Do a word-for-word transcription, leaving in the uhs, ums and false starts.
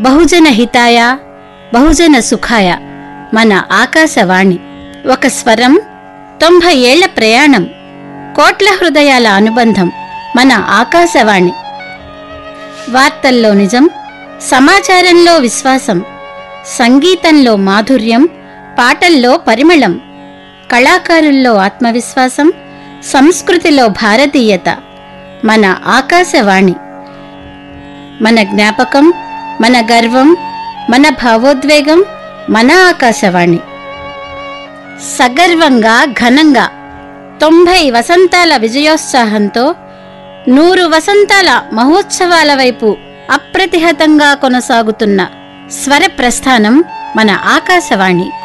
బహుజన హితాయ బహుజన సుఖాయ మన ఆకాశవాణి. ఒక స్వరం, తొంభై ఏళ్ల ప్రయాణం, కోట్ల హృదయాల అనుబంధం మన ఆకాశవాణి. వార్తల్లో నిజం, సమాచారంలో విశ్వాసం, సంగీతంలో మాధుర్యం, పాటల్లో పరిమళం, కళాకారుల్లో ఆత్మవిశ్వాసం, సంస్కృతిలో భారతీయత మన ఆకాశవాణి. మన జ్ఞాపకం, మన గర్వం, మన భావోద్వేగం మన ఆకాశవాణి. సగర్వంగా ఘనంగా తొంభై వసంతాల విజయోత్సాహంతో నూరు వసంతాల మహోత్సవాల వైపు అప్రతిహతంగా కొనసాగుతున్న స్వర ప్రస్థానం మన ఆకాశవాణి.